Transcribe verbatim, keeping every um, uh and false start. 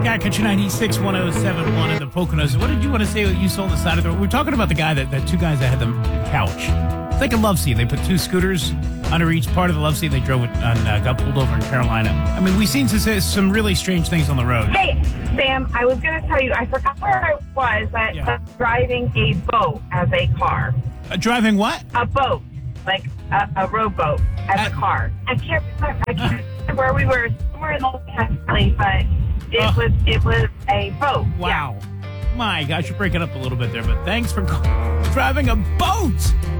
Guy Country ninety-six one oh seven one in the Poconos. What did you want to say that you saw on the side of the road? We're talking about the guy, that, that two guys that had the couch. It's like a love scene. They put two scooters under each part of the love scene. They drove it and uh, got pulled over in Carolina. I mean, we've seen some, some really strange things on the road. Hey, Sam, I was going to tell you, I forgot where I was, but Yeah. driving a boat as a car. Uh, driving what? A boat, like a, a rowboat as Uh, a car. I can't remember, I can't remember where we were, somewhere in the Valley, but it Oh. was it was a boat. Wow. My gosh, you're breaking up a little bit there, but thanks for driving a boat.